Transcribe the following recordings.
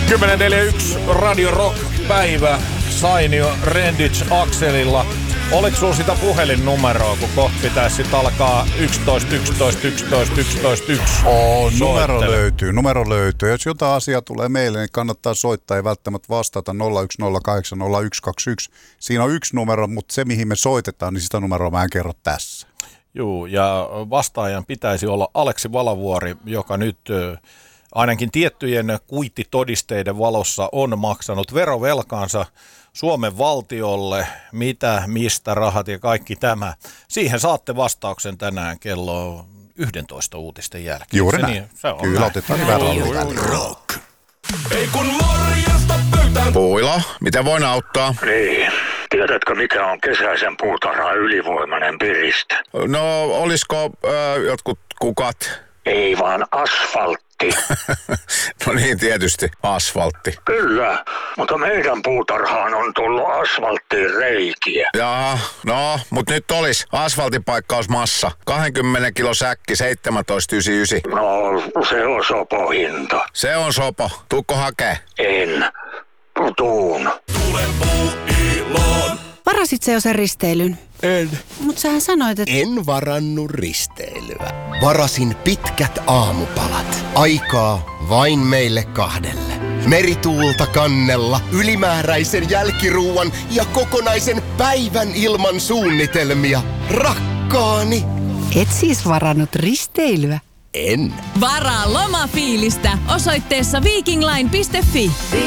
10.41 Radio Rock-päivä. Sainio Renditch Akselilla. Oliko sulla sitä puhelinnumeroa, kun kohta pitäisi sit alkaa 11 11 11 11 1? Numero löytyy. Jos jotain asiaa tulee meille, niin kannattaa soittaa. Ei välttämättä vastata 0108 0121. Siinä on yksi numero, mutta se mihin me soitetaan, niin sitä numeroa mä en kerro tässä. Juu, ja vastaajan pitäisi olla Aleksi Valavuori, joka nyt ainakin tiettyjen kuittitodisteiden valossa on maksanut verovelkaansa Suomen valtiolle, mitä, mistä, rahat ja kaikki tämä. Siihen saatte vastauksen tänään kello 11 uutisten jälkeen. Juuri näin. Kyllä, otetaan Rock. Ei kun morjesta pöytään. Puila, miten voin auttaa? Niin. Tiedätkö, mikä on kesäisen puutarhan ylivoimainen piriste? No, olisiko jotkut kukat? Ei vaan asfaltti. No niin, tietysti asfaltti. Kyllä, mutta meidän puutarhaan on tullut asfalttiin reikiä. Jaa, no, mutta nyt olisi asfaltipaikkausmassa. 20 kilo säkki, 17,99. No, se on sopo hinta. Se on sopo. Tuukko hakee? En. Tuun. Tule Puuiloon. Varasit se jo sen risteilyn? En. Mut sähän sanoit, että... En varannut risteilyä. Varasin pitkät aamupalat. Aikaa vain meille kahdelle. Merituulta kannella, ylimääräisen jälkiruuan ja kokonaisen päivän ilman suunnitelmia. Rakkaani. Et siis varannut risteilyä? En. Varaa lomafiilistä osoitteessa vikingline.fi.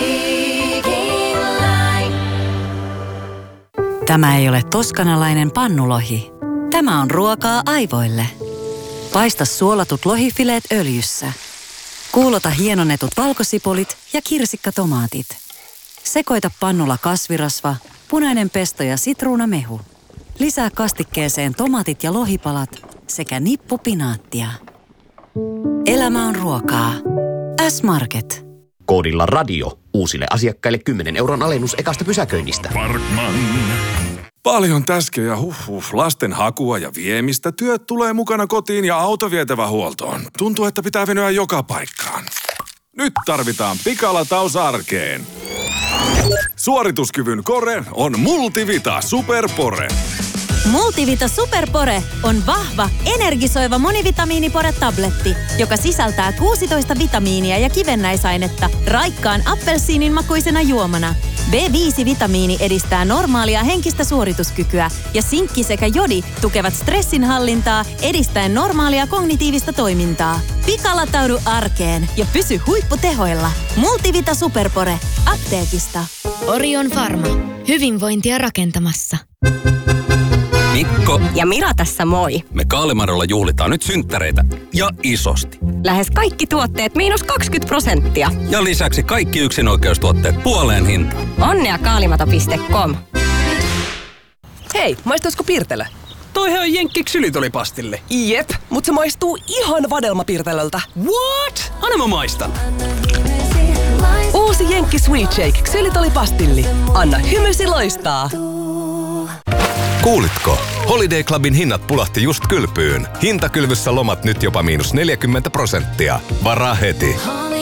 Tämä ei ole toskanalainen pannulohi. Tämä on ruokaa aivoille. Paista suolatut lohifileet öljyssä. Kuulota hienonnetut valkosipulit ja kirsikkatomaatit. Sekoita pannulla kasvirasva, punainen pesto ja sitruunamehu. Lisää kastikkeeseen tomaatit ja lohipalat sekä nippu pinaattia. Elämä on ruokaa. S-Market. Koodilla radio. Uusille asiakkaille 10 euron alennus ekasta pysäköinnistä. Parkman. Paljon täskejä, lasten hakua ja viemistä. Työt tulee mukana kotiin ja auto vietävä huoltoon. Tuntuu, että pitää venyä joka paikkaan. Nyt tarvitaan pikalataus arkeen. Suorituskyvyn kore on Multivita Superpore. Multivita Superpore on vahva, energisoiva monivitamiinipore-tabletti, joka sisältää 16 vitamiinia ja kivennäisainetta raikkaan appelsiinin makuisena juomana. B5-vitamiini edistää normaalia henkistä suorituskykyä ja sinkki sekä jodi tukevat stressinhallintaa edistäen normaalia kognitiivista toimintaa. Pikalataudu arkeen ja pysy huipputehoilla. Multivita Superpore. Apteekista. Orion Pharma. Hyvinvointia rakentamassa. Mikko ja Mira tässä moi. Me Kaalimarolla juhlitaan nyt synttäreitä ja isosti. Lähes kaikki tuotteet -20%. Ja lisäksi kaikki yksinoikeustuotteet puoleen hintaan. Onnea kaalimato.com. Hei, maistuisiko Pirtelö? Toihan on Jenkki ksylitolipastille. Jep, mut se maistuu ihan vadelmapirtelöltä. What? Anna mä maistan. Uusi Jenkki Sweet Shake ksylitolipastilli. Anna hymysi loistaa. Kuulitko? Holiday Clubin hinnat pulahti just kylpyyn. Hintakylvyssä lomat nyt jopa -40%. Varaa heti.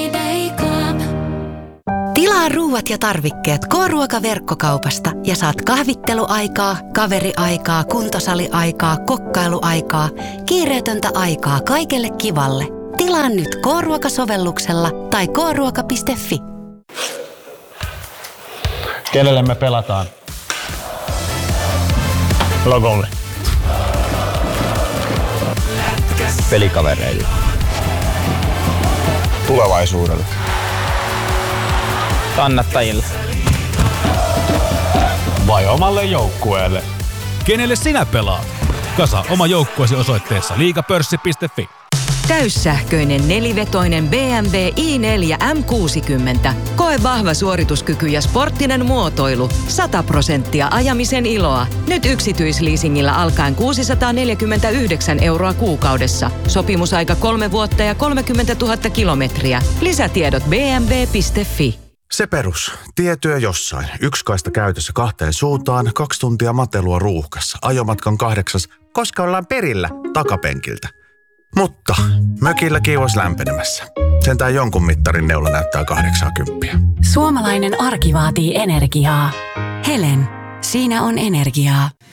Tilaa ruuat ja tarvikkeet K-ruokaverkkokaupasta ja saat kahvitteluaikaa, kaveriaikaa, kuntosaliaikaa, kokkailuaikaa, kiireetöntä aikaa kaikelle kivalle. Tilaa nyt K-ruokasovelluksella tai kruoka.fi. Kenelle me pelataan? Logolle. Pelikavereille. Tulevaisuudelle. Kannattajille. Vai omalle joukkueelle? Kenelle sinä pelaat? Kasa oma joukkueesi osoitteessa liigapörssi.fi. Täyssähköinen nelivetoinen BMW i4 M60. Koe vahva suorituskyky ja sporttinen muotoilu. 100% ajamisen iloa. Nyt yksityisleasingillä alkaen 649 € kuukaudessa. Sopimusaika 3 vuotta ja 30 000 kilometriä. Lisätiedot bmw.fi. Se perus. Tietyö jossain. Yksi kaista käytössä 2 suuntaan, 2 tuntia matelua ruuhkassa. Ajomatkan 8, koska ollaan perillä takapenkiltä. Mutta mökillä kiuas lämpenemässä. Sentään jonkun mittarin neula näyttää 80. Suomalainen arki vaatii energiaa. Helen, siinä on energiaa.